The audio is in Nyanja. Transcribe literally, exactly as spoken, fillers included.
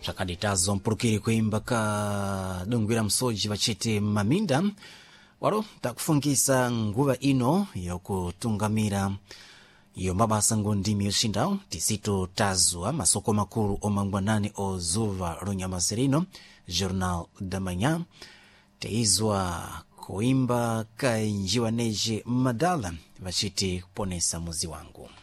Chakaditazo mpurukiri kuimba ka dungwira msoji vachete maminda waro takufungisa nguva ino yokutungamira iyo mabasa ngondimi yoshindao tisito tazwa masoko makuru omangwanani o zuva runyamasirino Jornal da Manhã teizwa kuimba ka njiwa neje madala vachete ponesa muzi wangu.